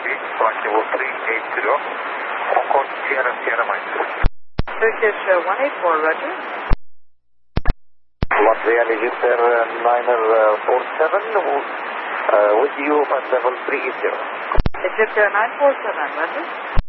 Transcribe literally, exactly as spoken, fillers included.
flight level three eighty, Hong Kong Sierra Sierra Mike. Turkish uh, one eight four, Roger. Latvia Register uh, Niner four seven, uh, with you at level three eighty. Egypt nine four seven, Roger.